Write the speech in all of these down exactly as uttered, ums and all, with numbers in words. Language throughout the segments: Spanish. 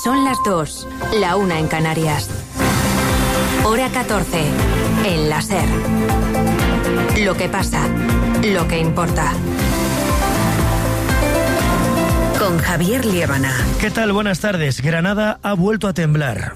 Son las dos, la una en Canarias. Hora catorce, en la SER. Lo que pasa, lo que importa. Con Javier Liébana. ¿Qué tal? Buenas tardes. Granada ha vuelto a temblar.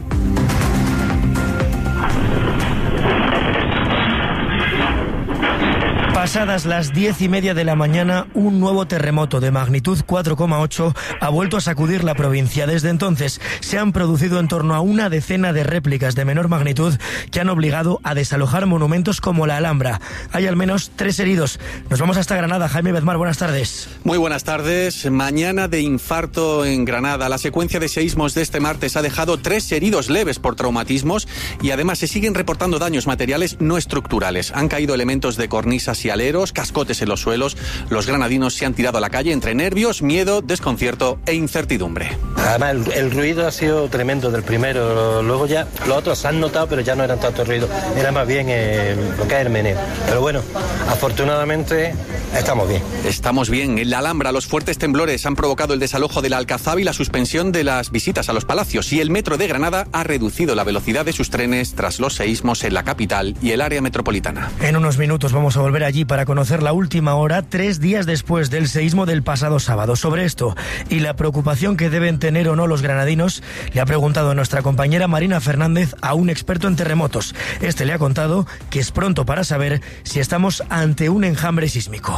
Pasadas las diez y media de la mañana, un nuevo terremoto de magnitud cuatro coma ocho ha vuelto a sacudir la provincia. Desde entonces se han producido en torno a una decena de réplicas de menor magnitud que han obligado a desalojar monumentos como la Alhambra. Hay al menos tres heridos. Nos vamos hasta Granada. Jaime Bedmar, buenas tardes. Muy buenas tardes. Mañana de infarto en Granada. La secuencia de seísmos de este martes ha dejado tres heridos leves por traumatismos y además se siguen reportando daños materiales no estructurales. Han caído elementos de cornisas y aleros, cascotes en los suelos. Los granadinos se han tirado a la calle entre nervios, miedo, desconcierto e incertidumbre. Además, el, el ruido ha sido tremendo del primero. Luego ya los otros se han notado, pero ya no eran tanto ruido. Era más bien eh, lo que es el meneo. Pero bueno, afortunadamente estamos bien. Estamos bien. En la Alhambra, los fuertes temblores han provocado el desalojo de la Alcazaba y la suspensión de las visitas a los palacios. Y el metro de Granada ha reducido la velocidad de sus trenes tras los seísmos en la capital y el área metropolitana. En unos minutos vamos a volver allí para conocer la última hora, tres días después del seísmo del pasado sábado. Sobre esto y la preocupación que deben tener o no los granadinos, le ha preguntado nuestra compañera Marina Fernández a un experto en terremotos. Este le ha contado que es pronto para saber si estamos ante un enjambre sísmico.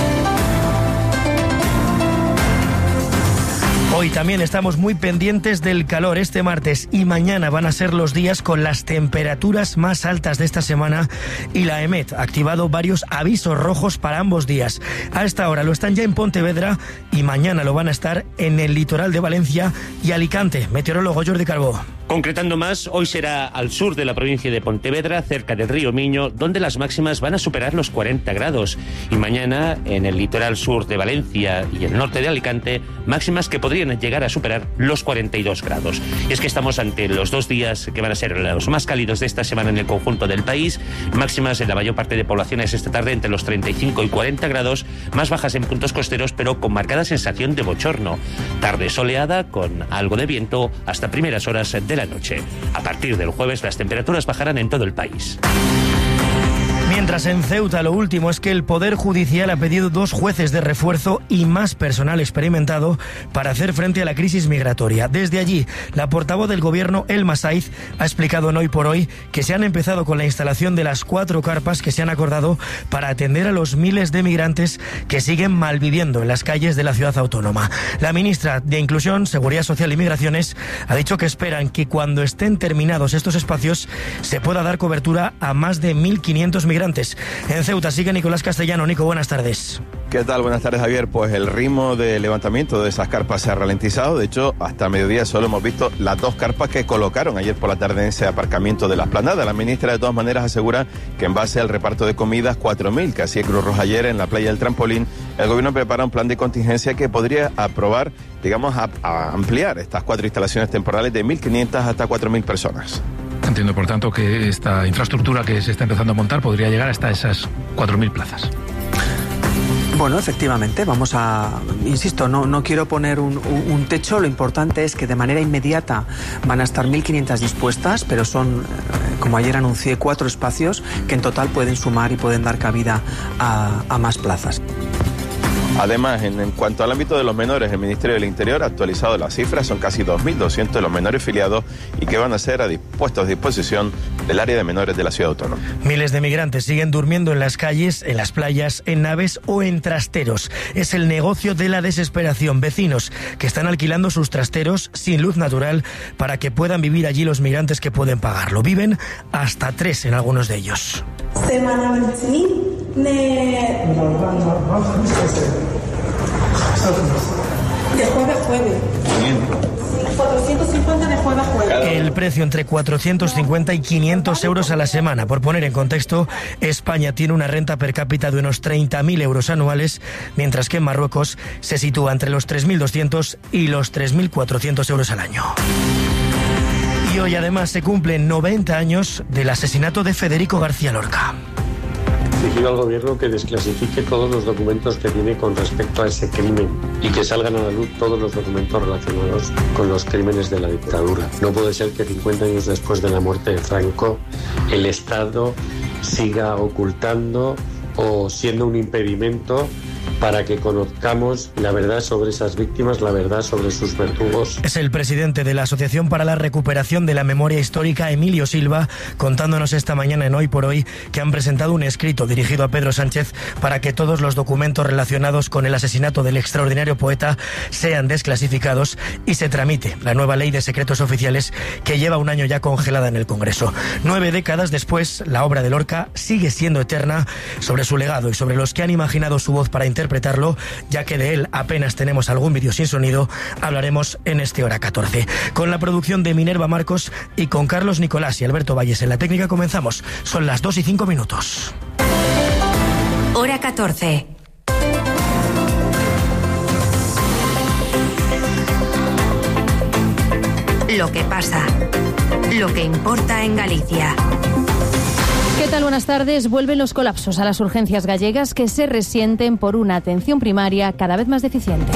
Hoy también estamos muy pendientes del calor. Este martes y mañana van a ser los días con las temperaturas más altas de esta semana y la EMET ha activado varios avisos rojos para ambos días. A esta hora lo están ya en Pontevedra y mañana lo van a estar en el litoral de Valencia y Alicante. Meteorólogo Jordi Carbó. Concretando más, hoy será al sur de la provincia de Pontevedra, cerca del río Miño, donde las máximas van a superar los cuarenta grados. Y mañana, en el litoral sur de Valencia y el norte de Alicante, máximas que podrían llegar a superar los cuarenta y dos grados. Y es que estamos ante los dos días que van a ser los más cálidos de esta semana en el conjunto del país. Máximas en la mayor parte de poblaciones esta tarde entre los treinta y cinco y cuarenta grados, más bajas en puntos costeros, pero con marcada sensación de bochorno. Tarde soleada, con algo de viento, hasta primeras horas de la noche. A partir del jueves las temperaturas bajarán en todo el país. Mientras en Ceuta lo último es que el Poder Judicial ha pedido dos jueces de refuerzo y más personal experimentado para hacer frente a la crisis migratoria. Desde allí, la portavoz del Gobierno, Elma Saiz, ha explicado en Hoy por Hoy que se han empezado con la instalación de las cuatro carpas que se han acordado para atender a los miles de migrantes que siguen malviviendo en las calles de la ciudad autónoma. La ministra de Inclusión, Seguridad Social y Migraciones ha dicho que esperan que cuando estén terminados estos espacios se pueda dar cobertura a más de mil quinientos migrantes. En Ceuta sigue Nicolás Castellano. Nico, buenas tardes. ¿Qué tal? Buenas tardes, Javier. Pues el ritmo de levantamiento de esas carpas se ha ralentizado. De hecho, hasta mediodía solo hemos visto las dos carpas que colocaron ayer por la tarde en ese aparcamiento de la Esplanada. La ministra, de todas maneras, asegura que en base al reparto de comidas, cuatro mil que hacía Cruz Roja ayer en la playa del Trampolín, el gobierno prepara un plan de contingencia que podría aprobar, digamos, a, a ampliar estas cuatro instalaciones temporales de mil quinientas hasta cuatro mil personas. Entiendo, por tanto, que esta infraestructura que se está empezando a montar podría llegar hasta esas cuatro mil plazas. Bueno, efectivamente, vamos a... Insisto, no, no quiero poner un, un, un techo. Lo importante es que de manera inmediata van a estar mil quinientas dispuestas, pero son, como ayer anuncié, cuatro espacios que en total pueden sumar y pueden dar cabida a, a más plazas. Además, en, en cuanto al ámbito de los menores, el Ministerio del Interior ha actualizado las cifras. Son casi dos mil doscientos de los menores filiados y que van a ser a puestos a disposición del área de menores de la ciudad autónoma. Miles de migrantes siguen durmiendo en las calles, en las playas, en naves o en trasteros. Es el negocio de la desesperación. Vecinos que están alquilando sus trasteros sin luz natural para que puedan vivir allí los migrantes que pueden pagarlo. Viven hasta tres en algunos de ellos. De jueves a jueves. cuatrocientos cincuenta de jueves a jueves. El precio entre cuatrocientos cincuenta y quinientos euros a la semana. Por poner en contexto, España tiene una renta per cápita de unos treinta mil euros anuales, mientras que en Marruecos se sitúa entre los tres mil doscientos y los tres mil cuatrocientos euros al año. Y hoy además se cumplen noventa años del asesinato de Federico García Lorca. Exigido al gobierno que desclasifique todos los documentos que tiene con respecto a ese crimen y que salgan a la luz todos los documentos relacionados con los crímenes de la dictadura. No puede ser que cincuenta años después de la muerte de Franco el Estado siga ocultando o siendo un impedimento para que conozcamos la verdad sobre esas víctimas, la verdad sobre sus verdugos. Es el presidente de la Asociación para la Recuperación de la Memoria Histórica, Emilio Silva, contándonos esta mañana en Hoy por Hoy que han presentado un escrito dirigido a Pedro Sánchez para que todos los documentos relacionados con el asesinato del extraordinario poeta sean desclasificados y se tramite la nueva ley de secretos oficiales que lleva un año ya congelada en el Congreso. Nueve décadas después, la obra de Lorca sigue siendo eterna. Sobre su legado y sobre los que han imaginado su voz para interpretarlo, ya que de él apenas tenemos algún vídeo sin sonido, hablaremos en este Hora catorce. Con la producción de Minerva Marcos y con Carlos Nicolás y Alberto Valles en la técnica comenzamos. Son las dos y cinco minutos. Hora catorce. Lo que pasa, lo que importa en Galicia. ¿Qué tal? Buenas tardes. Vuelven los colapsos a las urgencias gallegas que se resienten por una atención primaria cada vez más deficiente.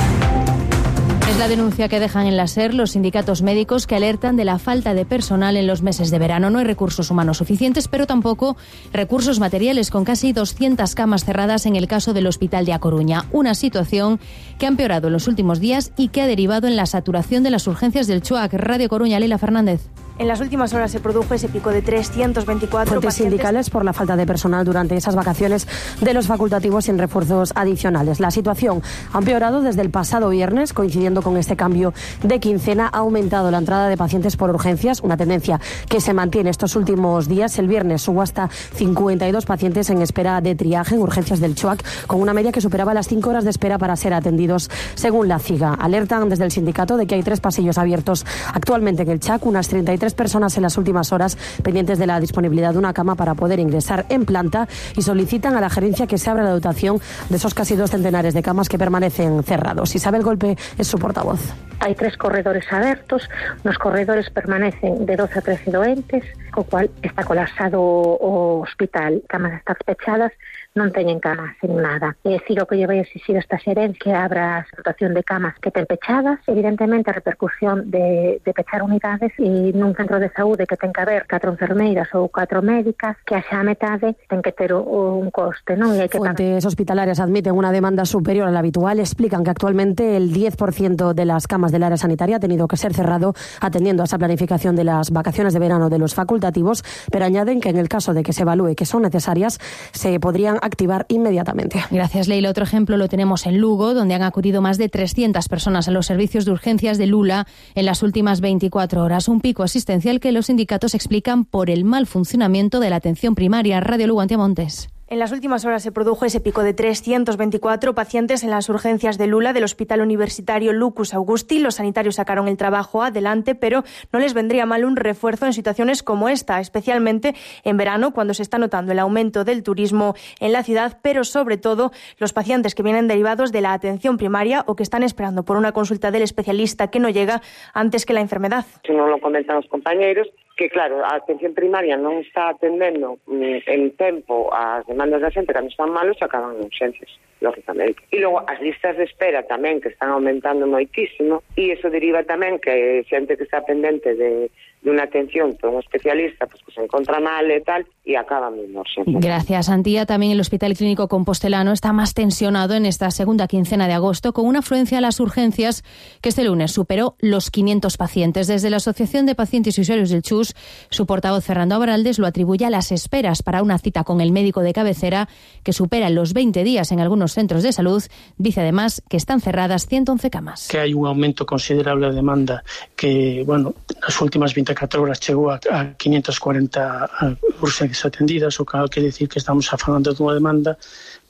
Es la denuncia que dejan en la SER los sindicatos médicos que alertan de la falta de personal en los meses de verano. No hay recursos humanos suficientes, pero tampoco recursos materiales, con casi doscientas camas cerradas en el caso del Hospital de A Coruña. Una situación que ha empeorado en los últimos días y que ha derivado en la saturación de las urgencias del CHUAC. Radio Coruña, Leila Fernández. En las últimas horas se produjo ese pico de trescientos veinticuatro Fuentes pacientes sindicales por la falta de personal durante esas vacaciones de los facultativos sin refuerzos adicionales. La situación ha empeorado desde el pasado viernes, coincidiendo con este cambio de quincena. Ha aumentado la entrada de pacientes por urgencias, una tendencia que se mantiene estos últimos días. El viernes hubo hasta cincuenta y dos pacientes en espera de triaje en urgencias del CHUAC, con una media que superaba las cinco horas de espera para ser atendidos, según la CIGA. Alertan desde el sindicato de que hay tres pasillos abiertos actualmente en el CHUAC, unas treinta y tres personas en las últimas horas pendientes de la disponibilidad de una cama para poder ingresar en planta, y solicitan a la gerencia que se abra la dotación de esos casi dos centenares de camas que permanecen cerrados. Isabel Golpe es su portavoz. Hay tres corredores abiertos, los corredores permanecen de doce a trece doentes, co cual está colapsado o hospital, camas están pechadas, non teñen camas en nada. É dicir, o que lle vai exixir esta xerencia que abra a dotación de camas que ten pechadas, evidentemente a repercusión de, de pechar unidades, e nun centro de saúde que ten que haber catro enfermeiras ou catro médicas, que haxa a metade ten que ter un coste, non? E hai que Fuentes hospitalarias admiten una demanda superior a la habitual. Explican que actualmente el diez por ciento de las camas del área sanitaria ha tenido que ser cerrado atendiendo a esa planificación de las vacaciones de verano de los facultativos, pero añaden que en el caso de que se evalúe que son necesarias, se podrían activar inmediatamente. Gracias, Leila. Otro ejemplo lo tenemos en Lugo, donde han acudido más de trescientas personas a los servicios de urgencias de Lula en las últimas veinticuatro horas. Un pico asistencial que los sindicatos explican por el mal funcionamiento de la atención primaria. Radio Lugo, Antiamontes. En las últimas horas se produjo ese pico de trescientos veinticuatro pacientes en las urgencias de Lula del Hospital Universitario Lucus Augusti. Los sanitarios sacaron el trabajo adelante, pero no les vendría mal un refuerzo en situaciones como esta, especialmente en verano, cuando se está notando el aumento del turismo en la ciudad, pero sobre todo los pacientes que vienen derivados de la atención primaria o que están esperando por una consulta del especialista que no llega antes que la enfermedad. Si non lo comentan os compañeiros, que claro, a atención primaria non está atendendo en tempo as demandas da xente, cando están malos acaban en urgencias, lógicamente. E logo as listas de espera tamén, que están aumentando moitísimo, e iso deriva tamén que xente que está pendente de, de unha atención por un especialista, pues, que se encontra mal e tal, e acaban en urgencias. Gracias, Antía. También el Hospital Clínico Compostelano está más tensionado en esta segunda quincena de agosto, con una afluencia a las urgencias que este lunes superó los quinientos pacientes. Desde la Asociación de Pacientes y Usuarios del CHUS, su portavoz Fernando Abraldes lo atribuye a las esperas para una cita con el médico de cabecera, que superan los veinte días en algunos centros de salud. Dice además que están cerradas ciento once camas. Que hai un aumento considerable de demanda, que, bueno, nas últimas veinticuatro horas chegou a, a quinientas cuarenta urgencias atendidas, o que quere decir que estamos falando dunha demanda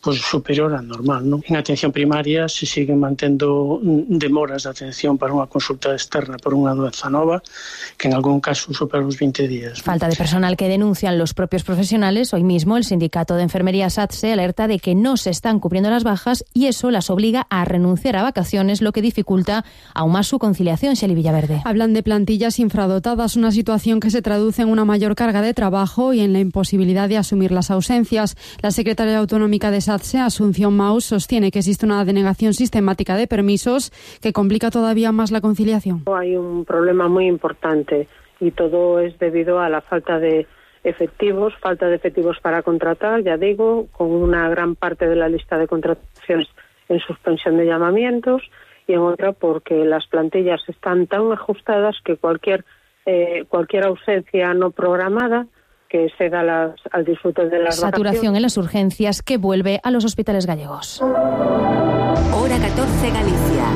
pues superior á normal, non? En atención primaria se siguen mantendo demoras de atención para unha consulta externa por unha doenza nova, que en algún caso supera os veinte días. Falta de personal que denuncian los propios profesionales. Hoy mismo el sindicato de enfermería SATSE alerta de que no se están cubriendo las bajas y eso las obliga a renunciar a vacaciones, lo que dificulta aún más su conciliación. Xeli Villaverde. Hablan de plantillas infradotadas, una situación que se traduce en una mayor carga de trabajo y en la imposibilidad de asumir las ausencias. La secretaria autonómica de SATSE, Asunción Maus, sostiene que existe una denegación sistemática de permisos que complica todavía más la conciliación. Hay un problema muy importante y todo es debido a la falta de efectivos, falta de efectivos para contratar, ya digo, con una gran parte de la lista de contrataciones en suspensión de llamamientos y en otra porque las plantillas están tan ajustadas que cualquier eh, cualquier ausencia no programada que se da las, al disfrute de las Saturación vacaciones. en las urgencias que vuelve a los hospitales gallegos. Hora catorce Galicia.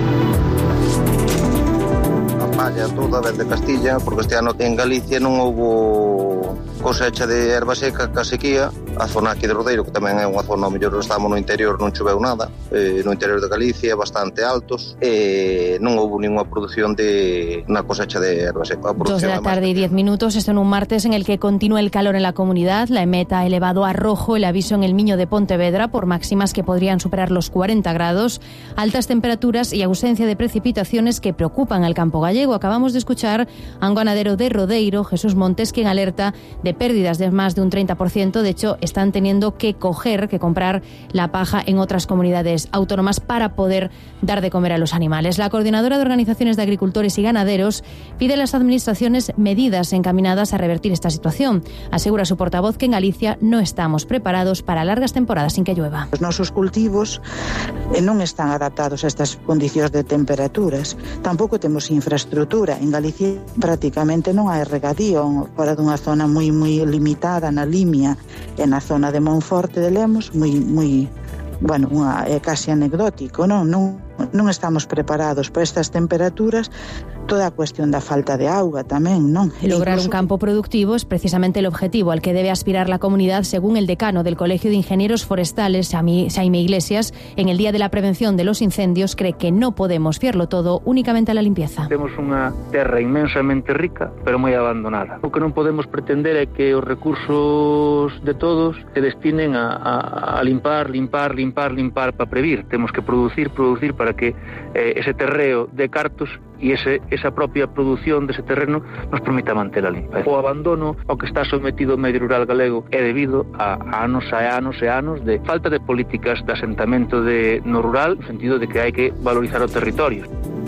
A falla toda desde Castilla, porque este ano en Galicia non houbo cosecha de erva seca ca sequía. A zona aquí de Rodeiro, que tamén é unha zona, ao mellor estamos no interior, non choveu nada, eh, no interior de Galicia, bastante altos, e eh, non houbo ninguna produción de unha cosecha de erva seca. Dos de la tarde y diez minutos, esto en un martes en el que continúa el calor en la comunidad. La EMET ha elevado a rojo el aviso en el Miño de Pontevedra por máximas que podrían superar los cuarenta grados, altas temperaturas y ausencia de precipitaciones que preocupan al campo gallego. Acabamos de escuchar a un ganadero de Rodeiro, Jesús Montes, quien alerta de pérdidas de más de un treinta por ciento. De hecho, están teniendo que coger, que comprar la paja en otras comunidades autónomas para poder dar de comer a los animales. La coordinadora de organizaciones de agricultores y ganaderos pide a las administraciones medidas encaminadas a revertir esta situación. Asegura su portavoz que en Galicia no estamos preparados para largas temporadas sin que llueva. Os nosos cultivos non están adaptados a estas condicións de temperaturas. Tampouco temos infraestructura. En Galicia prácticamente non hai regadío, fora dunha zona moi moi limitada na Limia e na zona de Monforte de Lemos, moi moi bueno, unha, é casi anecdótico, non? Non non estamos preparados para estas temperaturas, toda a cuestión da falta de auga tamén, non? Lograr un campo productivo es precisamente el objetivo al que debe aspirar la comunidad, según el decano del Colegio de Ingenieros Forestales, Jaime Iglesias. En el Día de la Prevención de los Incendios cree que no podemos fiarlo todo únicamente a la limpieza. Temos unha terra inmensamente rica, pero moi abandonada. O que non podemos pretender é que os recursos de todos se destinen a, a, a limpar, limpar, limpar, limpar para previr. Temos que producir, producir para que eh, ese terreo de cartos e ese, esa propia produción dese terreno nos permita manter a limpeza. O abandono ao que está sometido o medio rural galego é debido a anos e anos e anos de falta de políticas de asentamento de, no rural, no sentido de que hai que valorizar o territorio.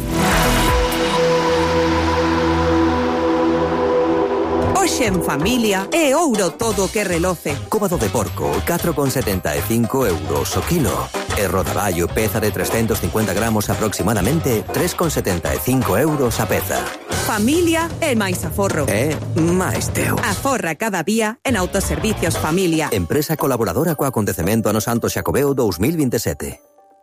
Hoxe en familia é ouro todo que reloce. Cóbado de porco, catro con setenta e cinco euros o kilo. E rodaballo, peza de trescentos cincuenta gramos aproximadamente, tres con setenta e cinco euros a peza. Familia é máis aforro. É máis teu. Aforra cada día en Autoservicios Familia. Empresa colaboradora co acontecemento Ano Santo Xacobeo dos mil veintisiete.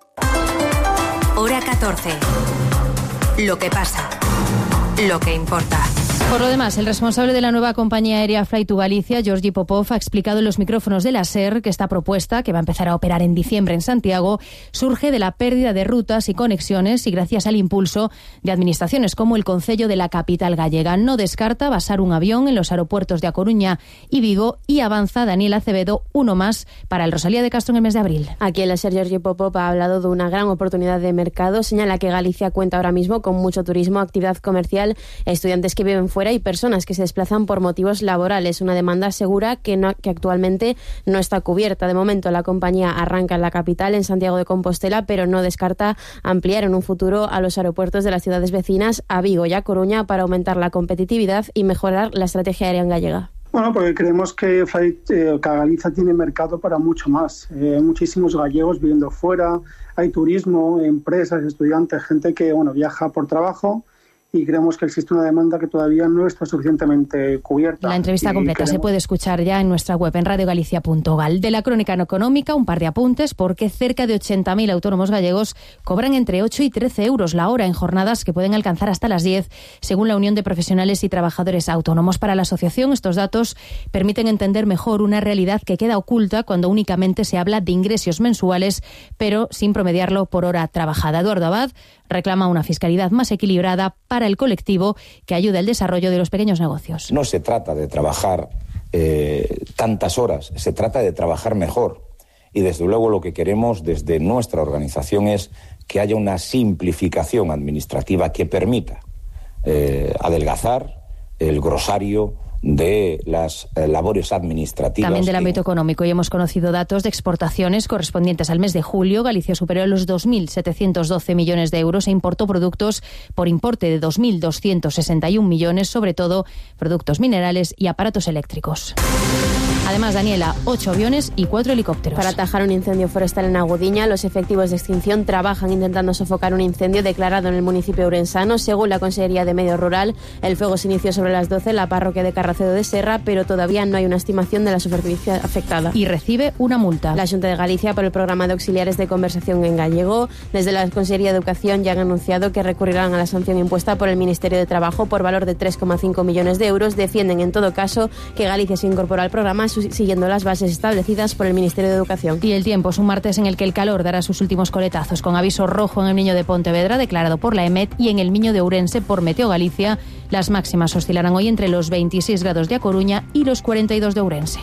Hora catorce. Lo que pasa. Lo que importa. Por lo demás, el responsable de la nueva compañía aérea Fly to Galicia, Georgi Popov, ha explicado en los micrófonos de la SER que esta propuesta, que va a empezar a operar en diciembre en Santiago, surge de la pérdida de rutas y conexiones y gracias al impulso de administraciones como el Concello de la capital gallega. No descarta basar un avión en los aeropuertos de A Coruña y Vigo y avanza Daniel Acevedo, uno más para el Rosalía de Castro en el mes de abril. Aquí en la SER, Georgi Popov ha hablado de una gran oportunidad de mercado. Señala que Galicia cuenta ahora mismo con mucho turismo, actividad comercial, estudiantes que viven fuera y personas que se desplazan por motivos laborales. Una demanda segura que, no, que actualmente no está cubierta. De momento la compañía arranca en la capital, en Santiago de Compostela, pero no descarta ampliar en un futuro a los aeropuertos de las ciudades vecinas, a Vigo y a Coruña, para aumentar la competitividad y mejorar la estrategia aérea en gallega. Bueno, porque creemos que, eh, que Galicia tiene mercado para mucho más. Eh, hay muchísimos gallegos viviendo fuera, hay turismo, empresas, estudiantes, gente que bueno viaja por trabajo y creemos que existe una demanda que todavía no está suficientemente cubierta. La entrevista completa queremos... se puede escuchar ya en nuestra web en radio galicia punto gal. De la crónica económica, un par de apuntes, porque cerca de ochenta mil autónomos gallegos cobran entre ocho y trece euros la hora en jornadas que pueden alcanzar hasta las diez, según la Unión de Profesionales y Trabajadores Autónomos. Para la asociación, estos datos permiten entender mejor una realidad que queda oculta cuando únicamente se habla de ingresos mensuales, pero sin promediarlo por hora trabajada. Eduardo Abad reclama una fiscalidad más equilibrada para el colectivo que ayude al desarrollo de los pequeños negocios. No se trata de trabajar eh, tantas horas, se trata de trabajar mejor. Y desde luego lo que queremos desde nuestra organización es que haya una simplificación administrativa que permita eh, adelgazar el grosario de las eh, labores administrativas. También del que... ámbito económico, y hemos conocido datos de exportaciones correspondientes al mes de julio. Galicia superó los dos mil setecientos doce millones de euros e importó productos por importe de dos mil doscientos sesenta y un millones, sobre todo productos minerales y aparatos eléctricos. Además, Daniela, ocho aviones y cuatro helicópteros. Para atajar un incendio forestal en Agudiña, los efectivos de extinción trabajan intentando sofocar un incendio declarado en el municipio urensano. Según la Consejería de Medio Rural, el fuego se inició sobre las doce en la parroquia de Carracedo de Serra, pero todavía no hay una estimación de la superficie afectada. Y recibe una multa. La Xunta de Galicia, por el programa de auxiliares de conversación en gallego, desde la Consejería de Educación ya han anunciado que recurrirán a la sanción impuesta por el Ministerio de Trabajo por valor de tres coma cinco millones de euros. Defienden en todo caso que Galicia se incorpora al programa siguiendo las bases establecidas por el Ministerio de Educación. Y el tiempo es un martes en el que el calor dará sus últimos coletazos, con aviso rojo en el Miño de Pontevedra, declarado por la EMET, y en el Miño de Ourense por Meteo Galicia. Las máximas oscilarán hoy entre los veintiséis grados de A Coruña y los cuarenta y dos de Ourense.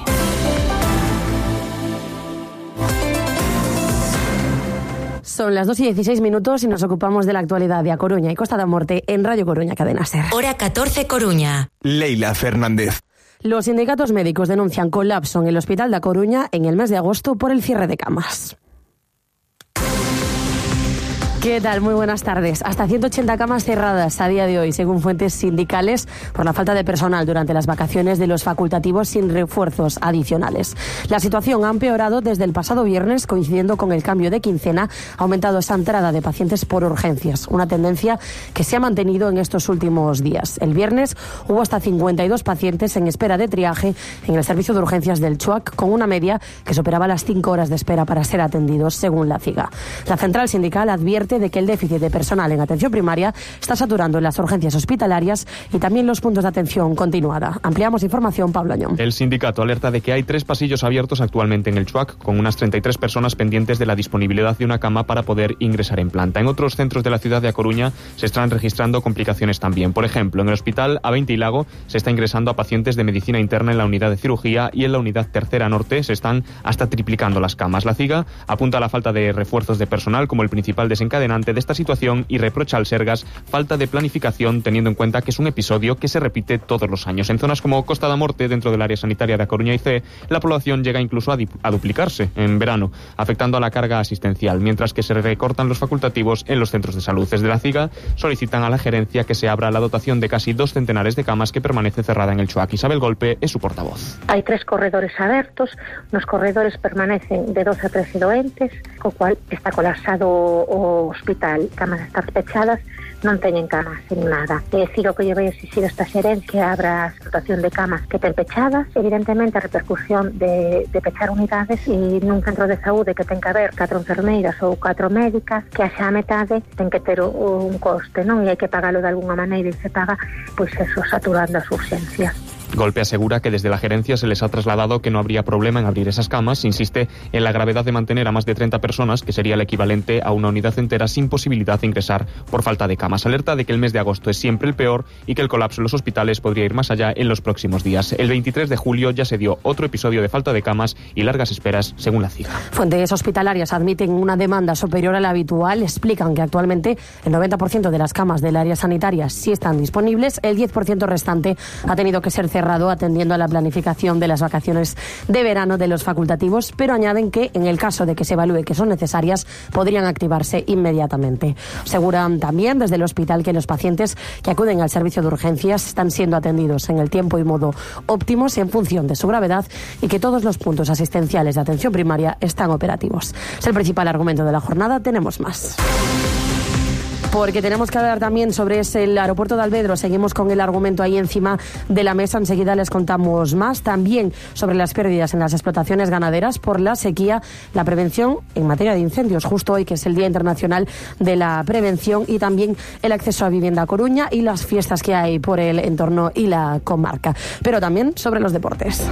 Son las dos y dieciséis minutos y nos ocupamos de la actualidad de A Coruña y Costa da Morte en Radio Coruña, Cadena Ser. Hora catorce, Coruña. Leila Fernández. Los sindicatos médicos denuncian colapso en el Hospital da Coruña en el mes de agosto por el cierre de camas. ¿Qué tal? Muy buenas tardes. Hasta ciento ochenta camas cerradas a día de hoy, según fuentes sindicales, por la falta de personal durante las vacaciones de los facultativos sin refuerzos adicionales. La situación ha empeorado desde el pasado viernes, coincidiendo con el cambio de quincena. Ha aumentado esa entrada de pacientes por urgencias, una tendencia que se ha mantenido en estos últimos días. El viernes hubo hasta cincuenta y dos pacientes en espera de triaje en el servicio de urgencias del Chuac, con una media que superaba las cinco horas de espera para ser atendidos, según la CIGA. La central sindical advierte de que el déficit de personal en atención primaria está saturando en las urgencias hospitalarias y también los puntos de atención continuada. Ampliamos información, Pablo Añón. El sindicato alerta de que hay tres pasillos abiertos actualmente en el Chuac, con unas treinta y tres personas pendientes de la disponibilidad de una cama para poder ingresar en planta. En otros centros de la ciudad de A Coruña se están registrando complicaciones también. Por ejemplo, en el Hospital A veinte y Lago se está ingresando a pacientes de medicina interna en la unidad de cirugía, y en la unidad Tercera Norte se están hasta triplicando las camas. La CIGA apunta a la falta de refuerzos de personal como el principal desencadenante de esta situación y reprocha al Sergas falta de planificación, teniendo en cuenta que es un episodio que se repite todos los años. En zonas como Costa da Morte, dentro del área sanitaria de A Coruña I C, la población llega incluso a, a duplicarse en verano, afectando a la carga asistencial, mientras que se recortan los facultativos en los centros de salud. Desde la CIGA solicitan a la gerencia que se abra la dotación de casi dos centenares de camas que permanece cerrada en el Chuac. Isabel Golpe es su portavoz. Hay tres corredores abiertos, los corredores permanecen de doce a trece doentes, co cual está colapsado o hospital, camas están pechadas, non teñen camas en nada. É dicir, o que lle vai exigir esta xerencia abra a dotación de camas que ten pechadas. Evidentemente, a repercusión de, de pechar unidades, e nun centro de saúde que ten que haber catro enfermeiras ou catro médicas, que haxa a metade ten que ter un coste, non? E hai que pagalo de alguna maneira, e se paga, pois eso, saturando as urgencias. Golpe asegura que desde la gerencia se les ha trasladado que no habría problema en abrir esas camas. Insiste en la gravedad de mantener a más de treinta personas, que sería el equivalente a una unidad entera, sin posibilidad de ingresar por falta de camas. Alerta de que el mes de agosto es siempre el peor y que el colapso en los hospitales podría ir más allá en los próximos días. El veintitrés de julio ya se dio otro episodio de falta de camas y largas esperas, según la CIGA. Fuentes hospitalarias admiten una demanda superior a la habitual. Explican que actualmente el noventa por ciento de las camas del área sanitaria sí están disponibles. El diez por ciento restante ha tenido que ser cerrado atendiendo a la planificación de las vacaciones de verano de los facultativos, pero añaden que en el caso de que se evalúe que son necesarias, podrían activarse inmediatamente. Aseguran también desde el hospital que los pacientes que acuden al servicio de urgencias están siendo atendidos en el tiempo y modo óptimos en función de su gravedad, y que todos los puntos asistenciales de atención primaria están operativos. Es el principal argumento de la jornada. Tenemos más. porque tenemos que hablar también sobre ese, el aeropuerto de Alvedro. Seguimos con el argumento ahí encima de la mesa. Enseguida les contamos más. También sobre las pérdidas en las explotaciones ganaderas por la sequía, la prevención en materia de incendios, justo hoy que es el Día Internacional de la Prevención, y también el acceso a vivienda a Coruña y las fiestas que hay por el entorno y la comarca. Pero también sobre los deportes,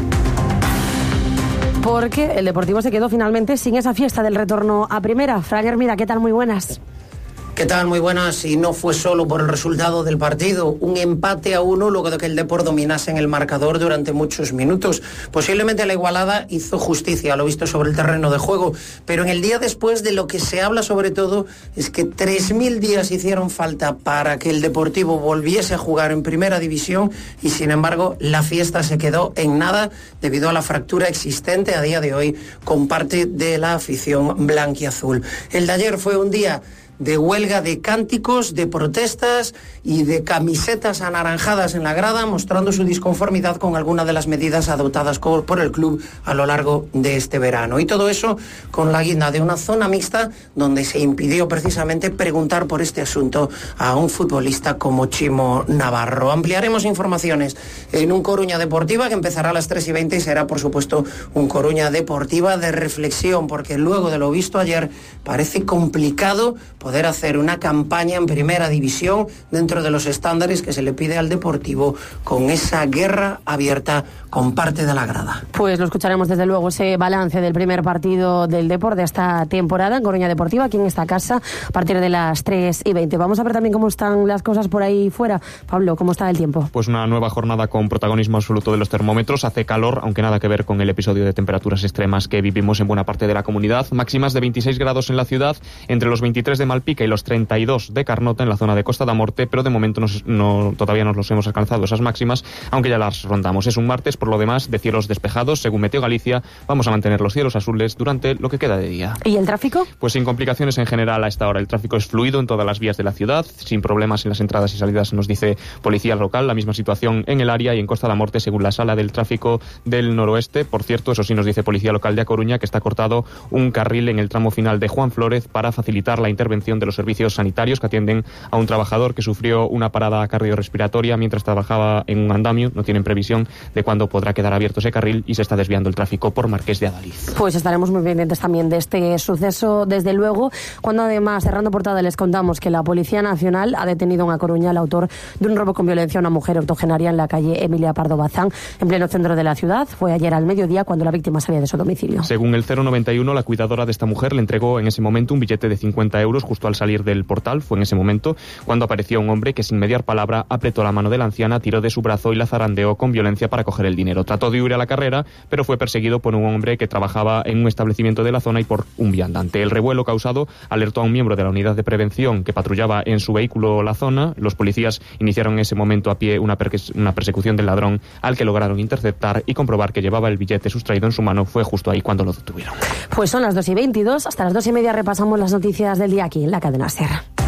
porque el Deportivo se quedó finalmente sin esa fiesta del retorno a primera. Fran Hermida, ¿qué tal? Muy buenas. ¿Qué tal? Muy buenas. Y no fue solo por el resultado del partido, un empate a uno luego de que el Depor dominase en el marcador durante muchos minutos. Posiblemente la igualada hizo justicia a lo visto sobre el terreno de juego, pero en el día después de lo que se habla sobre todo es que tres mil días hicieron falta para que el Deportivo volviese a jugar en primera división, y sin embargo la fiesta se quedó en nada debido a la fractura existente a día de hoy con parte de la afición blanquiazul. El de ayer fue un día de huelga de cánticos, de protestas y de camisetas anaranjadas en la grada, mostrando su disconformidad con algunas de las medidas adoptadas por el club a lo largo de este verano. Y todo eso con la guinda de una zona mixta donde se impidió precisamente preguntar por este asunto a un futbolista como Chimo Navarro. Ampliaremos informaciones en un Coruña Deportiva que empezará a las tres y veinte y será, por supuesto, un Coruña Deportiva de reflexión, porque luego de lo visto ayer parece complicado poder hacer una campaña en primera división dentro de los estándares que se le pide al Deportivo, con esa guerra abierta con parte de la grada. Pues lo escucharemos desde luego, ese balance del primer partido del Depor de esta temporada en Coruña Deportiva, aquí en esta casa, a partir de las tres y veinte. Vamos a ver también cómo están las cosas por ahí fuera. Pablo, ¿cómo está el tiempo? Pues una nueva jornada con protagonismo absoluto de los termómetros. Hace calor, aunque nada que ver con el episodio de temperaturas extremas que vivimos en buena parte de la comunidad. Máximas de veintiséis grados en la ciudad, entre los veintitrés de Malpica y los treinta y dos de Carnota en la zona de Costa da Morte, pero de momento nos, no, todavía no los hemos alcanzado esas máximas, aunque ya las rondamos. Es un martes, por lo demás, de cielos despejados. Según Meteo Galicia, vamos a mantener los cielos azules durante lo que queda de día. ¿Y el tráfico? Pues sin complicaciones en general a esta hora. El tráfico es fluido en todas las vías de la ciudad, sin problemas en las entradas y salidas, nos dice policía local. La misma situación en el área y en Costa da Morte, según la sala del tráfico del noroeste. Por cierto, eso sí nos dice policía local de A Coruña, que está cortado un carril en el tramo final de Juan Flórez para facilitar la intervención de los servicios sanitarios que atienden a un trabajador que sufrió una parada cardiorrespiratoria mientras trabajaba en un andamio. No tienen previsión de cuándo podrá quedar abierto ese carril y se está desviando el tráfico por Marqués de Adaliz. Pues estaremos muy pendientes también de este suceso, desde luego, cuando además, cerrando portada, les contamos que la Policía Nacional ha detenido en A Coruña al autor de un robo con violencia a una mujer octogenaria en la calle Emilia Pardo Bazán, en pleno centro de la ciudad. Fue ayer al mediodía cuando la víctima salía de su domicilio. Según el cero noventa y uno, la cuidadora de esta mujer le entregó en ese momento un billete de cincuenta euros justo al salir del portal. Fue en ese momento cuando apareció un hombre que, sin mediar palabra, apretó la mano de la anciana, tiró de su brazo y la zarandeó con violencia para coger el dinero. Trató de huir a la carrera, pero fue perseguido por un hombre que trabajaba en un establecimiento de la zona y por un viandante. El revuelo causado alertó a un miembro de la unidad de prevención que patrullaba en su vehículo la zona. Los policías iniciaron en ese momento a pie una, per- una persecución del ladrón, al que lograron interceptar y comprobar que llevaba el billete sustraído en su mano. Fue justo ahí cuando lo detuvieron. Pues son las dos y veintidós, hasta las dos y media repasamos las noticias del día aquí en la cadena SER.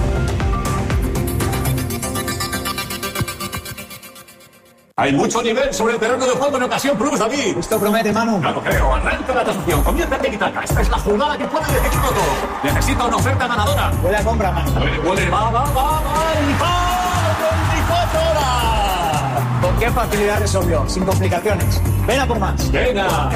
Hay mucho nivel sobre el terreno de juego en ocasión plus, David. Esto promete, Manu. No lo creo. Arranca la tasación. Comienza el tiki-taka. Esta es la jugada que puede decidir todo. Necesita una oferta ganadora. Buena compra, Manu. Puede, puede. Va, va, va, va. veinticuatro horas. ¿Con qué facilidad resolvió? Sin complicaciones. Ven a por más. Venga.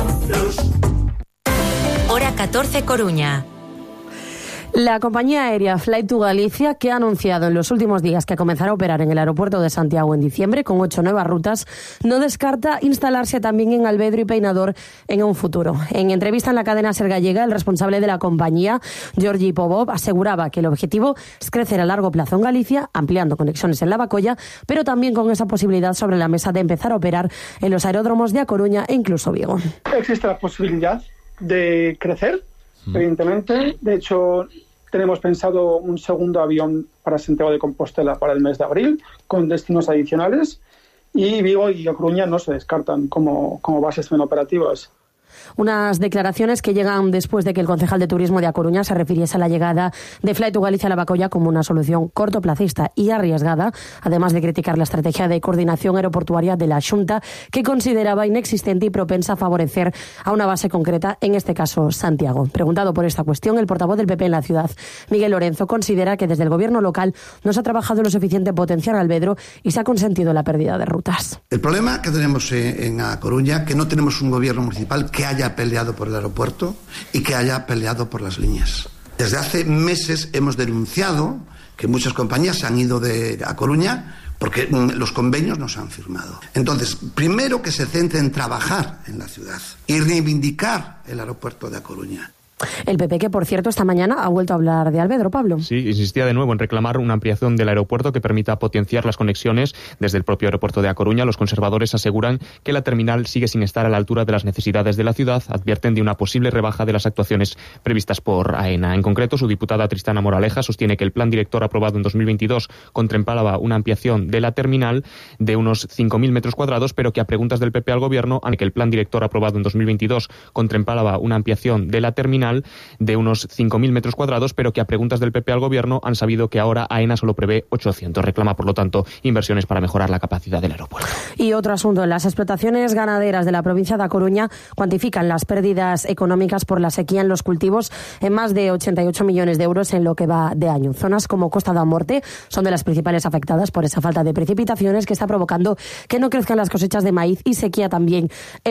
Hora catorce, Coruña. La compañía aérea Fly to Galicia, que ha anunciado en los últimos días que comenzará a operar en el aeropuerto de Santiago en diciembre con ocho nuevas rutas, no descarta instalarse también en Alvedro y Peinador en un futuro. En entrevista en la cadena SER Gallega, el responsable de la compañía, Georgi Popov, aseguraba que el objetivo es crecer a largo plazo en Galicia, ampliando conexiones en Lavacolla, pero también con esa posibilidad sobre la mesa de empezar a operar en los aeródromos de A Coruña e incluso Vigo. Existe la posibilidad de crecer, evidentemente. De hecho, tenemos pensado un segundo avión para Santiago de Compostela para el mes de abril, con destinos adicionales, y Vigo y A Coruña no se descartan como, como bases operativas. Unas declaraciones que llegan después de que el concejal de Turismo de A Coruña se refiriese a la llegada de Fly to Galicia a Lavacolla como una solución cortoplacista y arriesgada, además de criticar la estrategia de coordinación aeroportuaria de la Xunta, que consideraba inexistente y propensa a favorecer a una base concreta, en este caso Santiago. Preguntado por esta cuestión, el portavoz del P P en la ciudad, Miguel Lorenzo, considera que desde el gobierno local no se ha trabajado lo suficiente en potenciar Albedro y se ha consentido la pérdida de rutas. El problema que tenemos en A Coruña, que no tenemos un gobierno municipal que haya peleado por el aeropuerto y que haya peleado por las líneas. Desde hace meses hemos denunciado que muchas compañías se han ido de A Coruña porque los convenios no se han firmado. Entonces, primero que se centre en trabajar en la ciudad y reivindicar el aeropuerto de A Coruña. El P P, que por cierto esta mañana ha vuelto a hablar de Albedro, Pablo. Sí, insistía de nuevo en reclamar una ampliación del aeropuerto que permita potenciar las conexiones desde el propio aeropuerto de A Coruña. Los conservadores aseguran que la terminal sigue sin estar a la altura de las necesidades de la ciudad. Advierten de una posible rebaja de las actuaciones previstas por AENA. En concreto, su diputada Tristana Moraleja sostiene que el plan director aprobado en dos mil veintidós contemplaba una ampliación de la terminal de unos cinco mil metros cuadrados, pero que a preguntas del P P al gobierno, que el plan director aprobado en dos mil veintidós contemplaba una ampliación de la terminal de unos cinco mil metros cuadrados, pero que a preguntas del P P al gobierno han sabido que ahora AENA solo prevé ochocientos. Reclama, por lo tanto, inversiones para mejorar la capacidad del aeropuerto. Y otro asunto, las explotaciones ganaderas de la provincia de A Coruña cuantifican las pérdidas económicas por la sequía en los cultivos en más de ochenta y ocho millones de euros en lo que va de año. Zonas como Costa da Morte son de las principales afectadas por esa falta de precipitaciones que está provocando que no crezcan las cosechas de maíz y sequía también